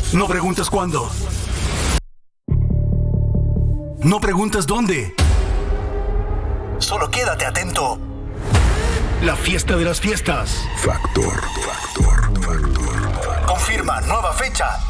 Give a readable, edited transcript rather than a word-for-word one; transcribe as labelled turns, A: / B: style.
A: No preguntas cuándo. No preguntas dónde. Solo quédate atento. La fiesta de las fiestas.
B: Factor.
A: Confirma nueva fecha